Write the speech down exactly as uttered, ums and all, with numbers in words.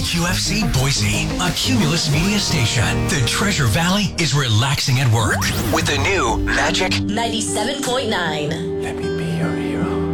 Q F C Boise, a Cumulus Media station. The Treasure Valley is relaxing at work with the new Magic ninety-seven point nine. Let me be your hero.